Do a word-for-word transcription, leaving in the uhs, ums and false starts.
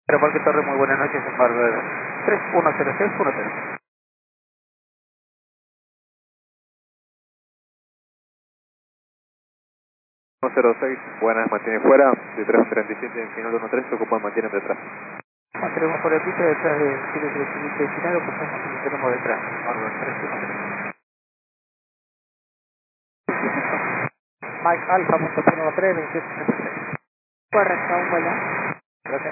Pero Parque Torre, muy buenas noches, en Bárbara. tres uno cero seis uno cero. uno cero seis, buenas, mantiene fuera, de tres treinta y siete en final uno tres, se ocupan, mantienen detrás. Mantenemos por el piso detrás del siete tres siete de final, ocupamos y tenemos detrás. Bárbara, tres uno cero. Mike Alfa, punto uno tres, veintiocho setenta y seis. Correcto, un vuelo. Gracias.